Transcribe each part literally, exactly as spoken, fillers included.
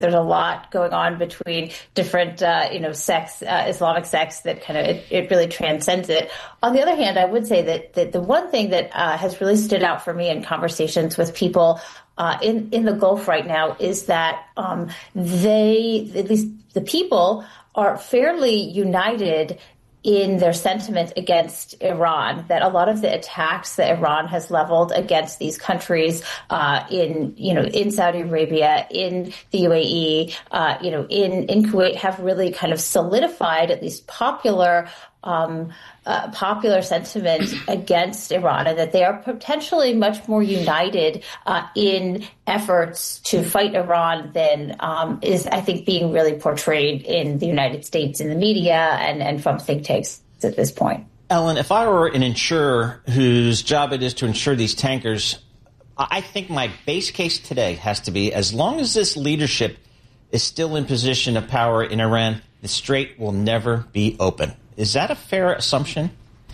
there's a lot going on between different, uh, you know, sects, uh, Islamic sects that kind of, it, it really transcends it. On the other hand, I would say that, that the one thing that uh, has really stood out for me in conversations with people uh, in, in the Gulf right now is that um, they, at least the people, are fairly united in their sentiment against Iran, that a lot of the attacks that Iran has leveled against these countries uh, in, you know, in Saudi Arabia, in the U A E, uh, you know, in, in Kuwait have really kind of solidified at least popular um, uh, popular sentiment against Iran, and that they are potentially much more united uh, in efforts to fight Iran than um, is, I think, being really portrayed in the United States in the media and, and from think tanks at this point. Ellen, if I were an insurer whose job it is to insure these tankers, I think my base case today has to be, as long as this leadership is still in position of power in Iran, the Strait will never be open. Is that a fair assumption?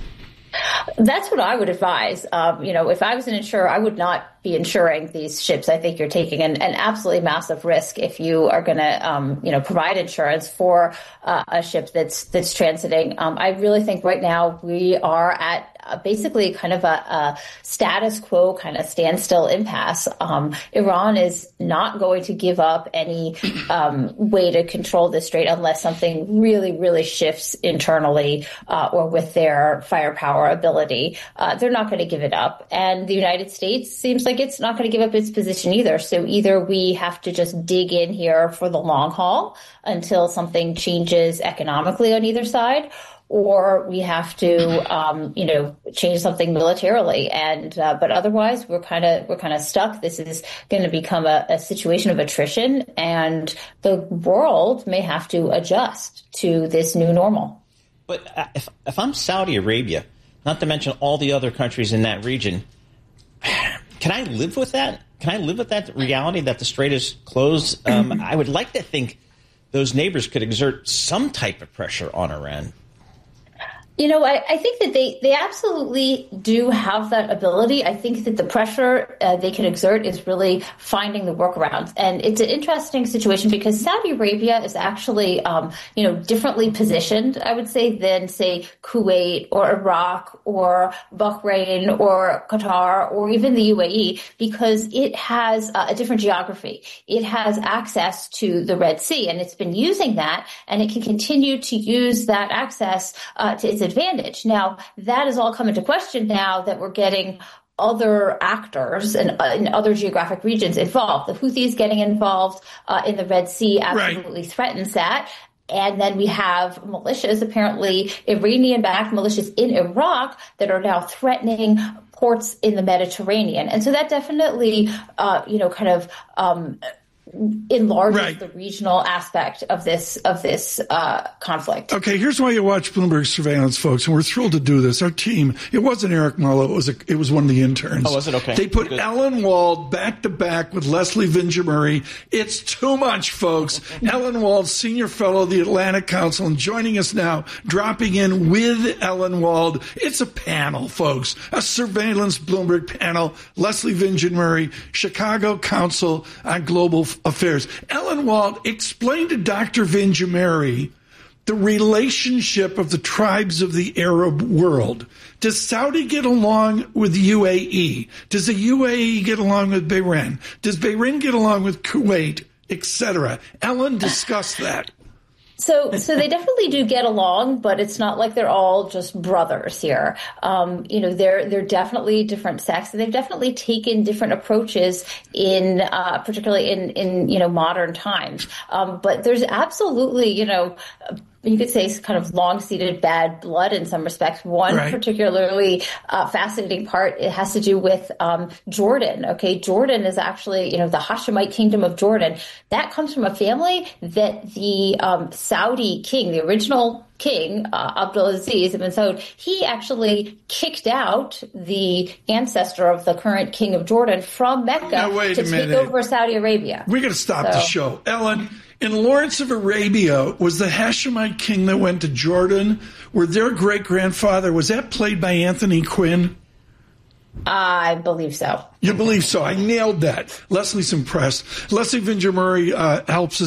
That's what I would advise. Um, you know, if I was an insurer, I would not be insuring these ships. I think you're taking an, an absolutely massive risk if you are going to, um, you know, provide insurance for uh, a ship that's that's transiting. Um, I really think right now we are at uh, basically kind of a, a status quo kind of standstill impasse. Um, Iran is not going to give up any um, way to control the Strait unless something really, really shifts internally uh, or with their firepower ability. Uh, they're not going to give it up. And the United States seems like it's not going to give up its position either. So either we have to just dig in here for the long haul until something changes economically on either side, or we have to, um, you know, change something militarily. And uh, but otherwise, we're kind of we're kind of stuck. This is going to become a, a situation of attrition, and the world may have to adjust to this new normal. But if if I'm Saudi Arabia, not to mention all the other countries in that region, can I live with that? Can I live with that reality that the Strait is closed? Um, I would like to think those neighbors could exert some type of pressure on Iran. You know, I, I think that they, they absolutely do have that ability. I think that the pressure uh, they can exert is really finding the workarounds. And it's an interesting situation because Saudi Arabia is actually, um, you know, differently positioned, I would say, than, say, Kuwait or Iraq or Bahrain or Qatar or even the U A E, because it has uh, a different geography. It has access to the Red Sea, and it's been using that, and it can continue to use that access uh, to its advantage. Now, that has all come into question now that we're getting other actors and uh, in other geographic regions involved. The Houthis getting involved uh, in the Red Sea absolutely right. threatens that. And then we have militias, apparently Iranian-backed militias in Iraq that are now threatening ports in the Mediterranean. And so that definitely, uh, you know, kind of um, enlarges right. the regional aspect of this of this uh, conflict. Okay, here's why you watch Bloomberg Surveillance, folks, and we're thrilled to do this. Our team, it wasn't Eric Marlowe, it was a, it was one of the interns. Oh, was it? Okay. They put Good. Ellen Wald back to back with Leslie Vinjamuri. It's too much, folks. Ellen Wald, senior fellow of the Atlantic Council, and joining us now, dropping in with Ellen Wald. It's a panel, folks, a surveillance Bloomberg panel. Leslie Vinjamuri, Chicago Council on Global Affairs. Ellen Wald, explain to Doctor Vinjamuri the relationship of the tribes of the Arab world. Does Saudi get along with the U A E? Does the U A E get along with Bahrain? Does Bahrain get along with Kuwait, et cetera? Ellen, discuss that. So, so they definitely do get along, but it's not like they're all just brothers here. Um, you know, they're they're definitely different sects, and they've definitely taken different approaches in, uh, particularly in in you know modern times. Um, but there's absolutely, you know, you could say kind of long-seated bad blood in some respects. One right. particularly uh, fascinating part, it has to do with um, Jordan. Okay, Jordan is actually, you know, the Hashemite kingdom of Jordan. That comes from a family that the um, Saudi king, the original king, uh, Abdulaziz ibn Saud, he actually kicked out the ancestor of the current king of Jordan from Mecca to take over Saudi Arabia. We're going to stop so. the show. Ellen, in Lawrence of Arabia, was the Hashemite king that went to Jordan, where their great-grandfather, was that played by Anthony Quinn? I believe so. You believe so. I nailed that. Leslie's impressed. Leslie Vinger Murray uh, helps us.